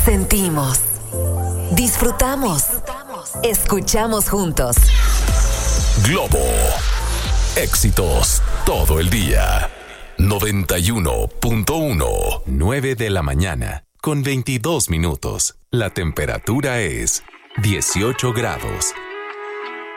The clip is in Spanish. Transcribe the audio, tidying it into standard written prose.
Sentimos, disfrutamos, escuchamos juntos. Globo. Éxitos todo el día. 91.1. 9 de la mañana, con 22 minutos. La temperatura es 18 grados.